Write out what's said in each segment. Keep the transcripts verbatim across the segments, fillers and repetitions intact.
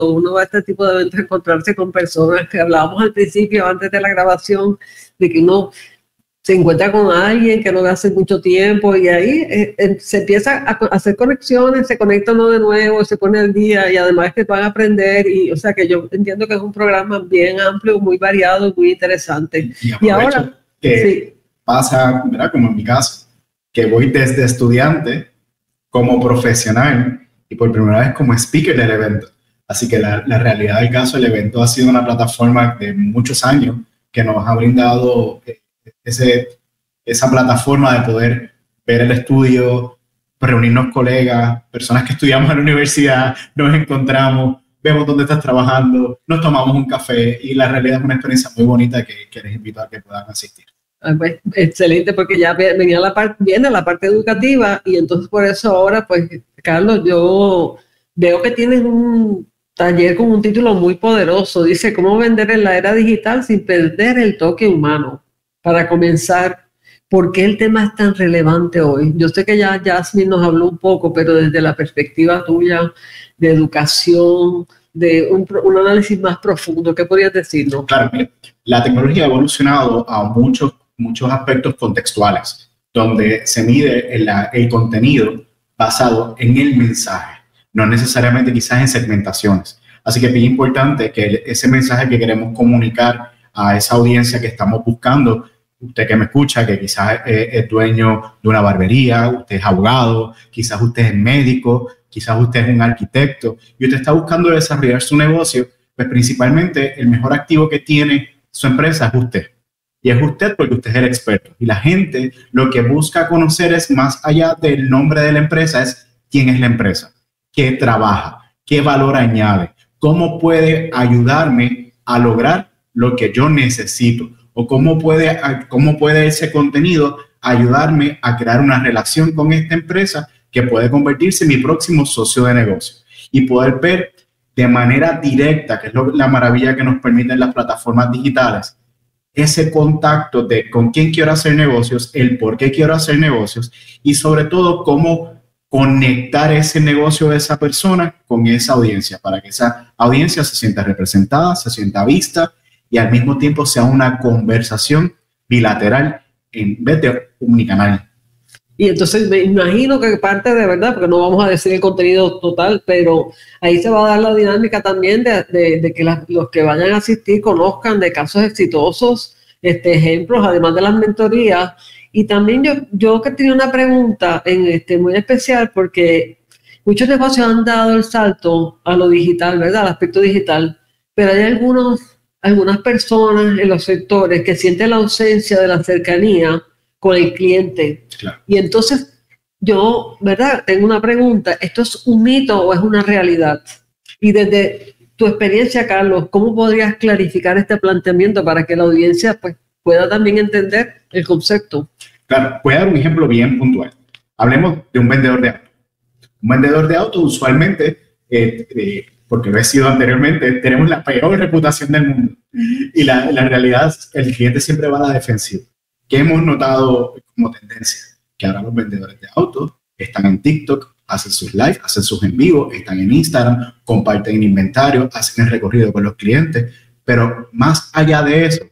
uno va a este tipo de eventos, encontrarse con personas que hablábamos al principio, antes de la grabación, de que uno se encuentra con alguien que no ve hace mucho tiempo y ahí eh, eh, se empieza a, a hacer conexiones, se conecta uno de nuevo, se pone al día y además que van a aprender y o sea que yo entiendo que es un programa bien amplio, muy variado, muy interesante. Y, y ahora que sí. pasa, ¿verdad? Como en mi caso, que voy desde estudiante como profesional y por primera vez como speaker del evento. Así que la, la realidad del caso, el evento ha sido una plataforma de muchos años que nos ha brindado ese, esa plataforma de poder ver el estudio, reunirnos colegas, personas que estudiamos en la universidad, nos encontramos, vemos dónde estás trabajando, nos tomamos un café y la realidad es una experiencia muy bonita que, que les invito a que puedan asistir. Ah, pues, excelente, porque ya venía la parte, viene la parte educativa y entonces por eso ahora, pues, Carlos, yo veo que tienes un taller con un título muy poderoso. Dice, ¿cómo vender en la era digital sin perder el toque humano? Para comenzar, ¿por qué el tema es tan relevante hoy? Yo sé que ya Jasmine nos habló un poco, pero desde la perspectiva tuya de educación, de un, un análisis más profundo, ¿qué podrías decirnos? Claro, mire, la tecnología ha evolucionado a muchos, muchos aspectos contextuales, donde se mide el, el contenido basado en el mensaje, no necesariamente quizás en segmentaciones. Así que es bien importante que ese mensaje que queremos comunicar a esa audiencia que estamos buscando, usted que me escucha, que quizás es dueño de una barbería, usted es abogado, quizás usted es médico, quizás usted es un arquitecto y usted está buscando desarrollar su negocio, pues principalmente el mejor activo que tiene su empresa es usted. Y es usted porque usted es el experto. Y la gente lo que busca conocer es más allá del nombre de la empresa, es quién es la empresa, qué trabaja, qué valor añade, cómo puede ayudarme a lograr lo que yo necesito o cómo puede, cómo puede ese contenido ayudarme a crear una relación con esta empresa que puede convertirse en mi próximo socio de negocio y poder ver de manera directa, que es lo, la maravilla que nos permiten las plataformas digitales, ese contacto de con quién quiero hacer negocios, el por qué quiero hacer negocios y sobre todo cómo conectar ese negocio de esa persona con esa audiencia para que esa audiencia se sienta representada, se sienta vista y al mismo tiempo sea una conversación bilateral en vez de unicanal. Y entonces me imagino que parte de verdad, porque no vamos a decir el contenido total, pero ahí se va a dar la dinámica también de, de, de que las, los que vayan a asistir conozcan de casos exitosos, este, ejemplos, además de las mentorías. Y también yo, yo que tenía una pregunta en este, muy especial, porque muchos negocios han dado el salto a lo digital, ¿verdad? Al aspecto digital, pero hay algunos... algunas personas en los sectores que sienten la ausencia de la cercanía con el cliente. Claro. Y entonces yo, ¿verdad? Tengo una pregunta, ¿esto es un mito o es una realidad? Y desde tu experiencia, Carlos, ¿cómo podrías clarificar este planteamiento para que la audiencia pues, pueda también entender el concepto? Claro, voy a dar un ejemplo bien puntual. Hablemos de un vendedor de auto. Un vendedor de auto usualmente... Eh, eh, porque lo he sido anteriormente, tenemos la peor reputación del mundo. Y la, la realidad es que el cliente siempre va a la defensiva. ¿Qué hemos notado como tendencia? Que ahora los vendedores de autos están en TikTok, hacen sus lives, hacen sus en vivo, están en Instagram, comparten inventario, hacen el recorrido con los clientes. Pero más allá de eso,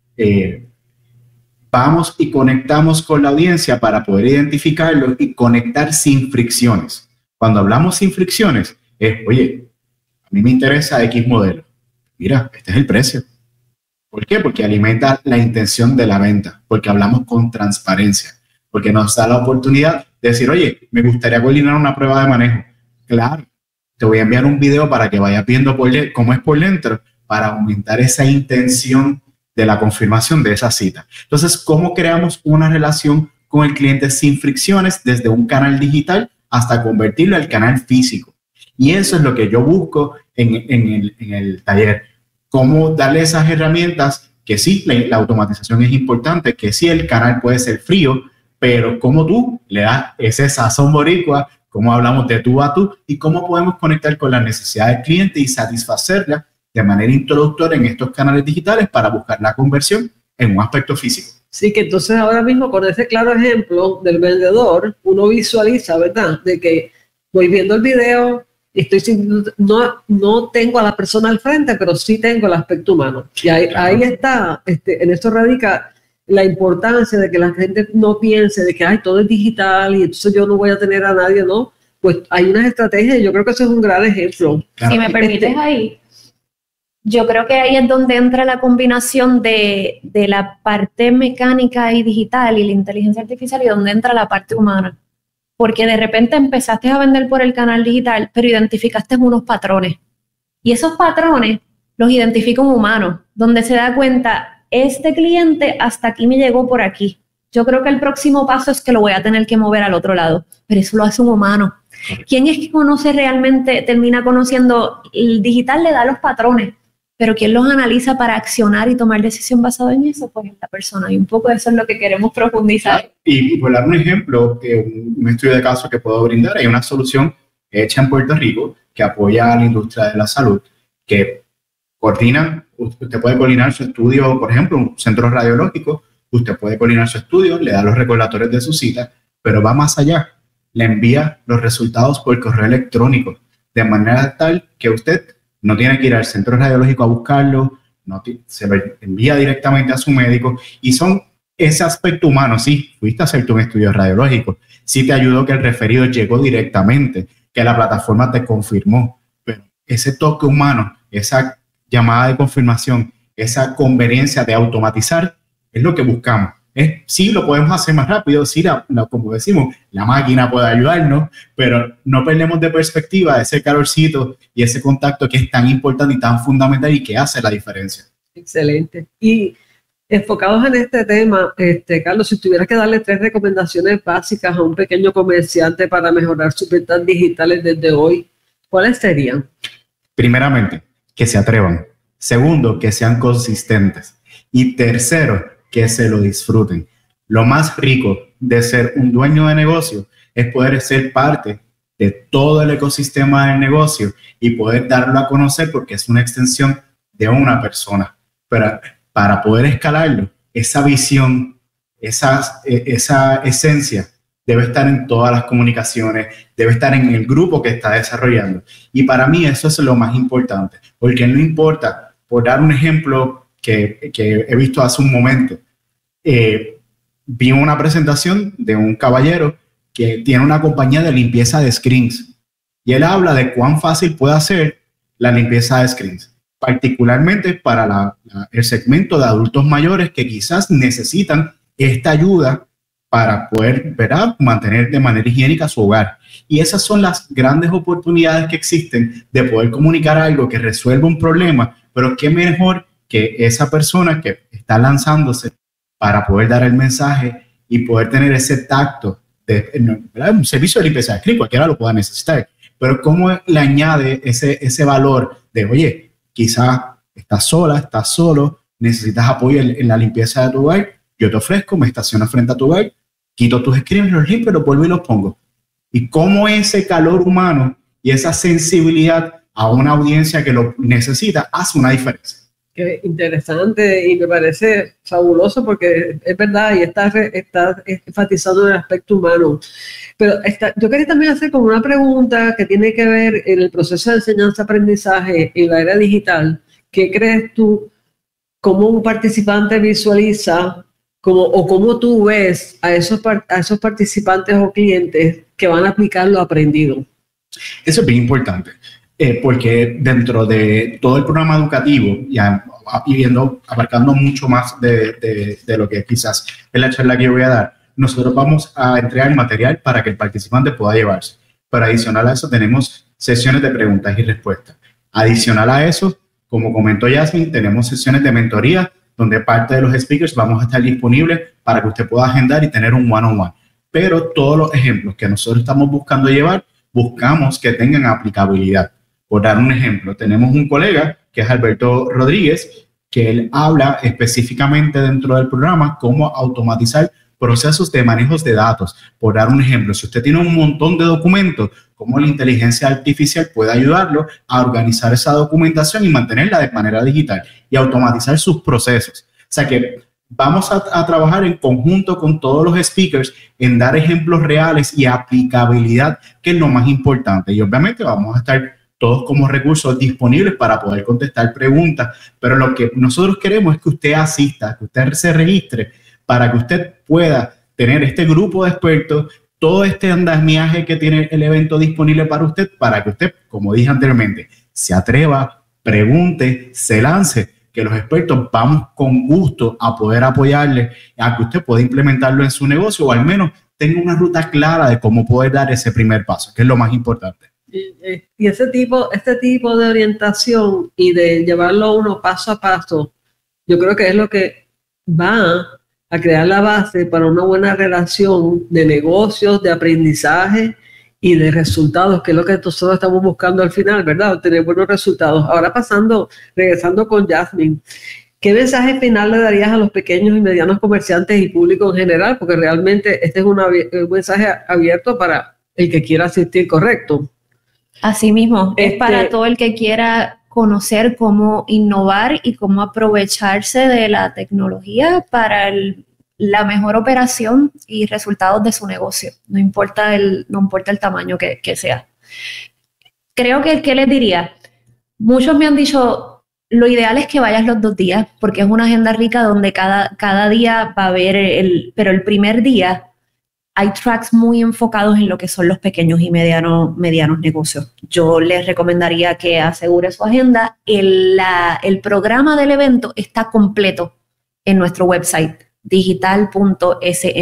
eh, vamos y conectamos con la audiencia para poder identificarlo y conectar sin fricciones. Cuando hablamos sin fricciones, es, oye, a mí me interesa X modelo. Mira, este es el precio. ¿Por qué? Porque alimenta la intención de la venta, porque hablamos con transparencia, porque nos da la oportunidad de decir, oye, me gustaría coordinar una prueba de manejo. Claro, te voy a enviar un video para que vayas viendo por cómo es por dentro, para aumentar esa intención de la confirmación de esa cita. Entonces, ¿cómo creamos una relación con el cliente sin fricciones desde un canal digital hasta convertirlo al canal físico? Y eso es lo que yo busco en, en, el, en el taller. Cómo darle esas herramientas que sí, la, la automatización es importante, que sí, el canal puede ser frío, pero cómo tú le das ese sazón boricua, cómo hablamos de tú a tú y cómo podemos conectar con las necesidades del cliente y satisfacerla de manera introductoria en estos canales digitales para buscar la conversión en un aspecto físico. Sí, que entonces ahora mismo con ese claro ejemplo del vendedor, uno visualiza, ¿verdad? De que voy viendo el video, estoy sintiendo, no, no tengo a la persona al frente, pero sí tengo el aspecto humano. Y ahí, claro. ahí está, este, en esto radica la importancia de que la gente no piense de que ay, todo es digital y entonces yo no voy a tener a nadie, ¿no? Pues hay unas estrategias y yo creo que eso es un gran ejemplo. Claro. Si me permites este, ahí, yo creo que ahí es donde entra la combinación de, de la parte mecánica y digital y la inteligencia artificial y donde entra la parte humana. Porque de repente empezaste a vender por el canal digital, pero identificaste unos patrones. Y esos patrones los identifica un humano, donde se da cuenta, este cliente hasta aquí me llegó por aquí. Yo creo que el próximo paso es que lo voy a tener que mover al otro lado, pero eso lo hace un humano. ¿Quién es que conoce realmente, termina conociendo? El digital le da los patrones, pero ¿quién los analiza para accionar y tomar decisión basada en eso? Pues la persona, y un poco eso es lo que queremos profundizar. Y por dar un ejemplo, un estudio de caso que puedo brindar, hay una solución hecha en Puerto Rico que apoya a la industria de la salud, que coordina, usted puede coordinar su estudio, por ejemplo, un centro radiológico, usted puede coordinar su estudio, le da los recordatorios de su cita, pero va más allá, le envía los resultados por correo electrónico, de manera tal que usted no tiene que ir al centro radiológico a buscarlo, no se lo envía directamente a su médico, y son ese aspecto humano. Sí, fuiste a hacerte un estudio radiológico, sí te ayudó que el referido llegó directamente, que la plataforma te confirmó, pero ese toque humano, esa llamada de confirmación, esa conveniencia de automatizar, es lo que buscamos. Es, sí, lo podemos hacer más rápido, sí, la, la, como decimos, la máquina puede ayudarnos, pero no perdemos de perspectiva ese calorcito y ese contacto que es tan importante y tan fundamental y que hace la diferencia. Excelente. Y enfocados en este tema, este, Carlos, si tuvieras que darle tres recomendaciones básicas a un pequeño comerciante para mejorar sus ventas digitales desde hoy, ¿cuáles serían? Primeramente, que se atrevan. Segundo, que sean consistentes. Y tercero, que se lo disfruten. Lo más rico de ser un dueño de negocio es poder ser parte de todo el ecosistema del negocio y poder darlo a conocer porque es una extensión de una persona. Pero para poder escalarlo, esa visión, esa, esa esencia debe estar en todas las comunicaciones, debe estar en el grupo que está desarrollando. Y para mí eso es lo más importante, porque no importa, por dar un ejemplo que, que he visto hace un momento, eh, vi una presentación de un caballero que tiene una compañía de limpieza de screens y él habla de cuán fácil puede ser la limpieza de screens, particularmente para la, la, el segmento de adultos mayores que quizás necesitan esta ayuda para poder, ¿verdad?, mantener de manera higiénica su hogar. Y esas son las grandes oportunidades que existen de poder comunicar algo que resuelva un problema, pero qué mejor que esa persona que está lanzándose para poder dar el mensaje y poder tener ese tacto de, ¿verdad?, un servicio de limpieza de screen, cualquiera lo pueda necesitar, pero cómo le añade ese, ese valor de, oye, quizás estás sola, estás solo, necesitas apoyo en, en la limpieza de tu hogar, yo te ofrezco, me estaciono frente a tu hogar, quito tus screens, los limpio, los vuelvo y los pongo. Y cómo ese calor humano y esa sensibilidad a una audiencia que lo necesita hace una diferencia. Qué interesante y me parece fabuloso porque es verdad y está, está enfatizando el aspecto humano. Pero está, yo quería también hacer como una pregunta que tiene que ver en el proceso de enseñanza-aprendizaje en la era digital. ¿Qué crees tú, cómo un participante visualiza como, o cómo tú ves a esos, a esos participantes o clientes que van a aplicar lo aprendido? Eso es bien importante. Eh, porque dentro de todo el programa educativo, ya y viendo, abarcando mucho más de, de, de lo que quizás es la charla que yo voy a dar, nosotros vamos a entregar material para que el participante pueda llevarse. Pero adicional a eso tenemos sesiones de preguntas y respuestas. Adicional a eso, como comentó Yasmin, tenemos sesiones de mentoría donde parte de los speakers vamos a estar disponibles para que usted pueda agendar y tener un one-on-one. Pero todos los ejemplos que nosotros estamos buscando llevar, buscamos que tengan aplicabilidad. Por dar un ejemplo, tenemos un colega que es Alberto Rodríguez, que él habla específicamente dentro del programa cómo automatizar procesos de manejos de datos. Por dar un ejemplo, si usted tiene un montón de documentos, cómo la inteligencia artificial puede ayudarlo a organizar esa documentación y mantenerla de manera digital y automatizar sus procesos. O sea que vamos a, a trabajar en conjunto con todos los speakers en dar ejemplos reales y aplicabilidad, que es lo más importante. Y obviamente vamos a estar todos como recursos disponibles para poder contestar preguntas, pero lo que nosotros queremos es que usted asista, que usted se registre para que usted pueda tener este grupo de expertos, todo este andamiaje que tiene el evento disponible para usted, para que usted, como dije anteriormente, se atreva, pregunte, se lance, que los expertos vamos con gusto a poder apoyarle a que usted pueda implementarlo en su negocio o al menos tenga una ruta clara de cómo poder dar ese primer paso, que es lo más importante. Y ese tipo, este tipo de orientación y de llevarlo a uno paso a paso, yo creo que es lo que va a crear la base para una buena relación de negocios, de aprendizaje y de resultados, que es lo que nosotros estamos buscando al final, ¿verdad? Obtener buenos resultados. Ahora pasando, regresando con Jasmine, ¿qué mensaje final le darías a los pequeños y medianos comerciantes y público en general? Porque realmente este es una, un mensaje abierto para el que quiera asistir, ¿correcto? Así mismo, Este, es para todo el que quiera conocer cómo innovar y cómo aprovecharse de la tecnología para el, la mejor operación y resultados de su negocio, no importa el, no importa el tamaño que, que sea. Creo que, ¿qué les diría? Muchos me han dicho, lo ideal es que vayas los dos días, porque es una agenda rica donde cada, cada día va a haber, el, pero el primer día hay tracks muy enfocados en lo que son los pequeños y medianos, medianos negocios. Yo les recomendaría que asegure su agenda. El, la, el programa del evento está completo en nuestro website, digital punto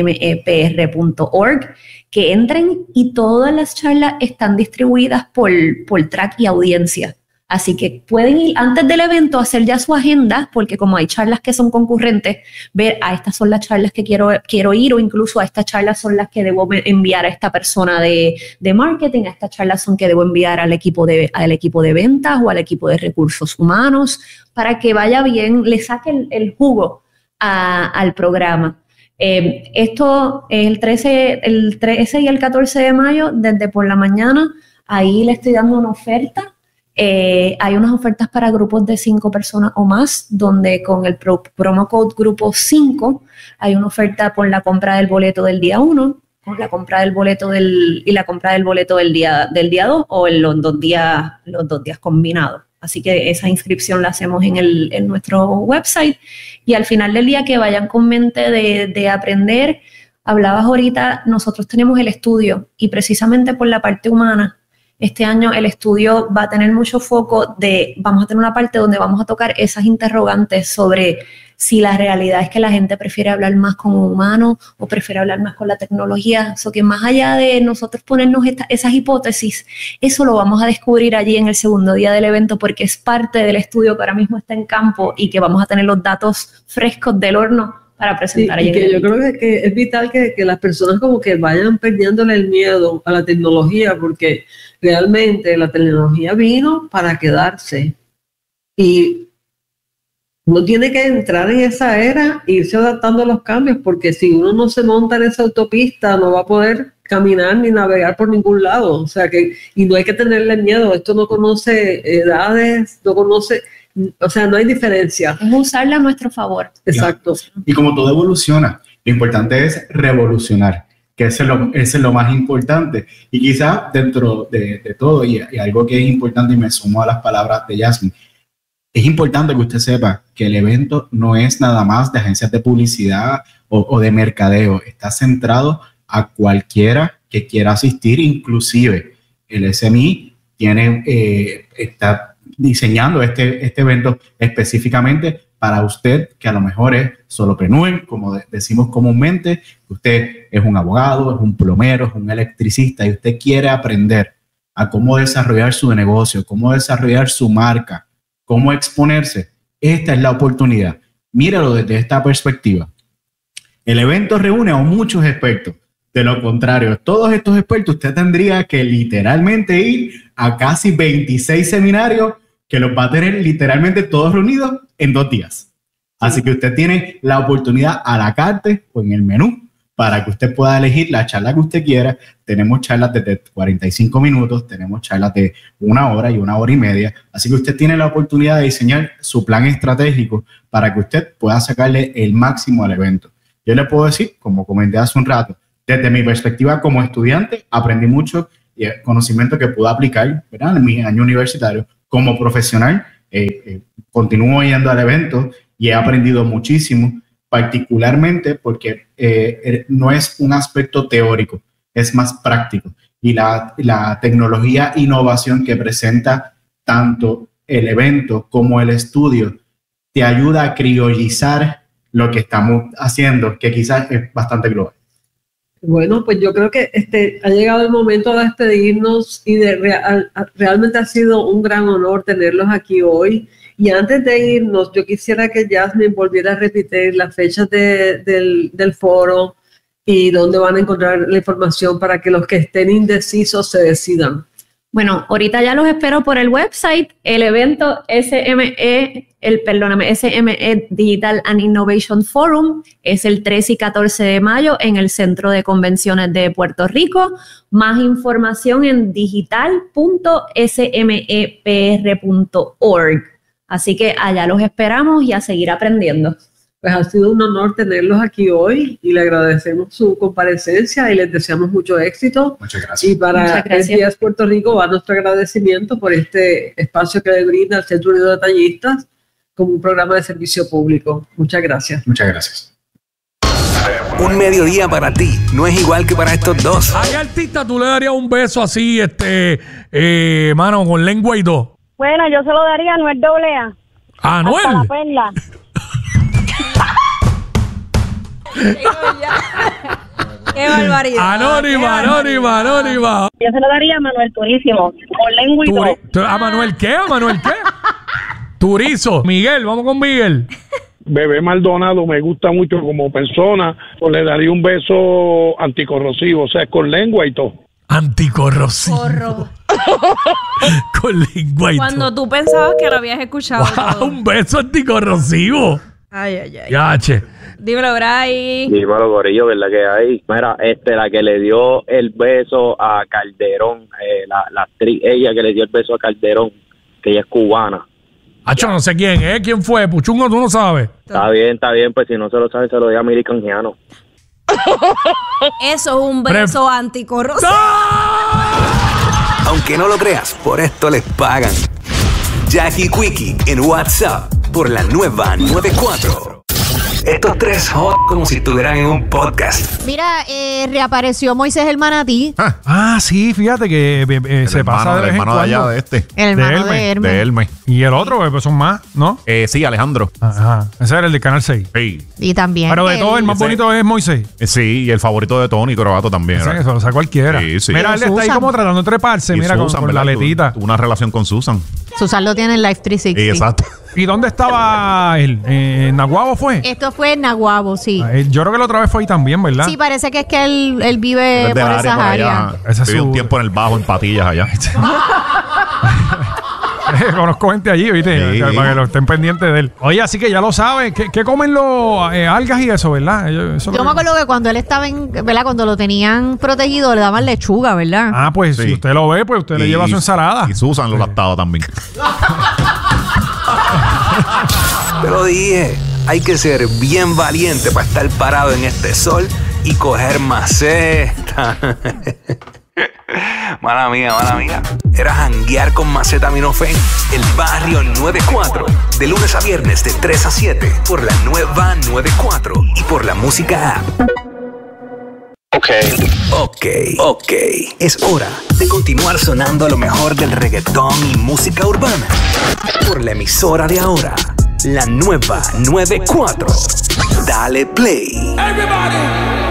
smepr punto org, que entren y todas las charlas están distribuidas por, por track y audiencia. Así que pueden ir antes del evento a hacer ya su agenda, porque como hay charlas que son concurrentes, ver a estas son las charlas que quiero, quiero ir, o incluso a estas charlas son las que debo enviar a esta persona de, de marketing, a estas charlas son que debo enviar al equipo de, al equipo de ventas o al equipo de recursos humanos, para que vaya bien, le saque el, el jugo a, al programa. Eh, esto es el trece, el trece y el catorce de mayo, desde por la mañana, ahí le estoy dando una oferta. Eh, hay unas ofertas para grupos de cinco personas o más, donde con el pro, promo code grupo cinco hay una oferta por la compra del boleto del día uno, con la compra del boleto del, y la compra del boleto del día del día dos, o en los dos días, los dos días combinados. Así que esa inscripción la hacemos en, el, en nuestro website, y al final del día que vayan con mente de, de aprender. Hablabas ahorita, nosotros tenemos el estudio, y precisamente por la parte humana, este año el estudio va a tener mucho foco de, vamos a tener una parte donde vamos a tocar esas interrogantes sobre si la realidad es que la gente prefiere hablar más con un humano o prefiere hablar más con la tecnología. So que más allá de nosotros ponernos esta, esas hipótesis, eso lo vamos a descubrir allí en el segundo día del evento, porque es parte del estudio que ahora mismo está en campo y que vamos a tener los datos frescos del horno para presentar. Sí, y que yo creo que, que es vital que, que las personas como que vayan perdiéndole el miedo a la tecnología, porque realmente la tecnología vino para quedarse y uno tiene que entrar en esa era e irse adaptando a los cambios, porque si uno no se monta en esa autopista no va a poder caminar ni navegar por ningún lado. O sea que, y no hay que tenerle miedo, esto no conoce edades, no conoce, o sea, no hay diferencia. Es usarla a nuestro favor. Exacto. Y como todo evoluciona, lo importante es revolucionar, que ese es lo, ese es lo más importante. Y quizás dentro de, de todo, y, y algo que es importante, y me sumo a las palabras de Jasmine, es importante que usted sepa que el evento no es nada más de agencias de publicidad o, o de mercadeo, está centrado a cualquiera que quiera asistir, inclusive el S M I tiene, eh, está diseñando este, este evento específicamente para usted, que a lo mejor es solopreneur, como de, decimos comúnmente. Usted es un abogado, es un plomero, es un electricista, y usted quiere aprender a cómo desarrollar su negocio, cómo desarrollar su marca, cómo exponerse. Esta es la oportunidad. Míralo desde esta perspectiva. El evento reúne a muchos expertos. De lo contrario, todos estos expertos, usted tendría que literalmente ir a casi veintiséis seminarios que los va a tener literalmente todos reunidos en dos días. Así que usted tiene la oportunidad a la carte o en el menú para que usted pueda elegir la charla que usted quiera. Tenemos charlas de cuarenta y cinco minutos, tenemos charlas de una hora y una hora y media. Así que usted tiene la oportunidad de diseñar su plan estratégico para que usted pueda sacarle el máximo al evento. Yo le puedo decir, como comenté hace un rato, desde mi perspectiva como estudiante, aprendí mucho eh, conocimiento que pude aplicar, ¿verdad?, en mi año universitario. Como profesional, eh, eh, continúo yendo al evento y he aprendido muchísimo, particularmente porque eh, no es un aspecto teórico, es más práctico. Y la, la tecnología e innovación que presenta tanto el evento como el estudio te ayuda a criollizar lo que estamos haciendo, que quizás es bastante global. Bueno, pues yo creo que este, ha llegado el momento de despedirnos y de real, realmente ha sido un gran honor tenerlos aquí hoy. Y antes de irnos, yo quisiera que Jasmine volviera a repetir las fechas de, del, del foro y dónde van a encontrar la información para que los que estén indecisos se decidan. Bueno, ahorita ya los espero por el website, el evento S M E, el, perdóname, S M E Digital and Innovation Forum, es el trece y catorce de mayo en el Centro de Convenciones de Puerto Rico. Más información en digital punto s m e p r punto org. Así que allá los esperamos y a seguir aprendiendo. Pues ha sido un honor tenerlos aquí hoy y le agradecemos su comparecencia y les deseamos mucho éxito. Muchas gracias. Y para el Días Puerto Rico va nuestro agradecimiento por este espacio que le brinda el Centro Unido de Detallistas como un programa de servicio público. Muchas gracias. Muchas gracias. Un mediodía para ti no es igual que para estos dos. ¿A qué artista tú le darías un beso así, este, eh, mano, con lengua y todo? Bueno, yo se lo daría a Anuel doble A. ¿A Anuel? Hasta la perla. ¡Qué barbaridad! Anónima, anónima, anónima. Yo se lo daría a Manuel Turísimo, con lengua y Turi- todo. ¿A Manuel qué? ¿A Manuel qué? Turizo. Miguel, vamos con Miguel. Bebé Maldonado me gusta mucho como persona, pues le daría un beso anticorrosivo, o sea, con lengua y todo. Anticorrosivo. Corro. Con lengua y Cuando todo. tú pensabas que lo habías escuchado. Wow, todo. un beso anticorrosivo. Ay, ay, ay. Yache. Dímelo, Bray. Dímelo, gorillo, ¿verdad que hay? Mira, este, la que le dio el beso a Calderón, eh, la, la actriz, ella que le dio el beso a Calderón, que ella es cubana. Hacho, no sé quién es. ¿Quién fue? Puchungo, tú no sabes. Está bien, está bien, pues si no se lo sabe, se lo diga a Miri Canjiano. Eso es un beso Pre- anticorrosivo. Aunque no lo creas, por esto les pagan. Jackie Quickie en WhatsApp por la nueva noventa y cuatro. Estos tres hot como si estuvieran en un podcast. Mira, eh, reapareció Moisés el manatí, Ah, sí, fíjate que eh, eh, se pasa de el vez en hermano de allá cuando. de este, el de hermano de Hermes, Hermes. de Hermes. Y el otro, eh, pues son más, ¿no? Eh, sí, Alejandro. Ajá. Ese era el de Canal seis. Sí. Y también. Pero de el- todo, el más ese- bonito es Moisés. Eh, sí, y el favorito de Tony Croato también. Ese, era. eso lo saca cualquiera. Sí, sí. Mira, él está ahí Susan. como tratando de treparse, Y mira, con, Susan, con la ¿verdad? Tu- letita. tuvo una relación con Susan. Susan lo tiene en Live trescientos sesenta. Sí, exacto. ¿Y dónde estaba él? ¿En Naguabo fue? Esto fue en Naguabo, sí. Ah, él- Yo creo que la otra vez fue ahí también, ¿verdad? Sí, parece que es que él, él vive Es del por área esas por allá. áreas. Ese es Viví su- un tiempo en el bajo, en Patillas allá. Conozco gente allí, ¿viste? Sí. Para que lo estén pendientes de él. Oye, así que ya lo saben. ¿Qué, qué comen los eh, algas y eso, verdad? Ellos- eso Yo lo- me acuerdo que cuando él estaba en, ¿verdad? Cuando lo tenían protegido, le daban lechuga, ¿verdad? Ah, pues Sí. si usted lo ve, pues usted le Y- lleva su ensalada. Y Susan lo lactaba también. Te lo dije, hay que ser bien valiente para estar parado en este sol y coger maceta. Mala mía, mala mía. Era janguear con Macetaminofen, el barrio noventa y cuatro. De lunes a viernes de tres a siete por la nueva noventa y cuatro y por la música app. Ok. Ok, ok. Es hora de continuar sonando lo mejor del reggaetón y música urbana. Por la emisora de ahora, la nueva noventa y cuatro. Dale play. Everybody.